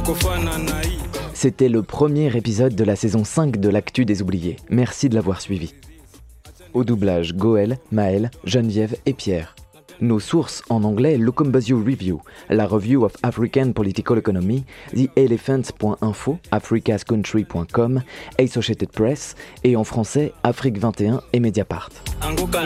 C'était le premier épisode de la saison 5 de l'Actu des Oubliés. Merci de l'avoir suivi. Au doublage, Goël, Maël, Geneviève et Pierre. Nos sources en anglais, Lukumbazio Review, la Review of African Political Economy, TheElephants.info, africascountry.com, Associated Press, et en français, Afrique 21 et Mediapart.